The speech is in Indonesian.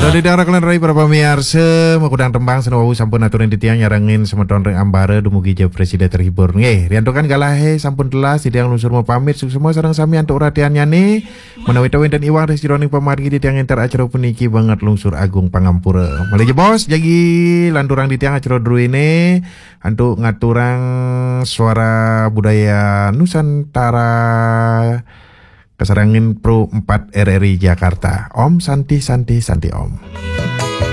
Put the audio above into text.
Dari daerah kalian rai para pemirsa mengundang tembang senawu sampun aturan di tiang nyarangin semeton reng ambare dumugi je presiden terhibur nggih. Rianto kan galahe sampun telas di tiang lungsur mau pamit semua sareng sami antuk ratiannya nih. Menawi tawin dan iwang resironing pamargi di tiang entar acara puniki banget lungsur agung pangampura. Malih je bos jagi landurang di tiang acara dulu ini antuk ngaturang suara budaya Nusantara Kesarangin Pro 4 RRI Jakarta. Om Santi Santi Santi Om.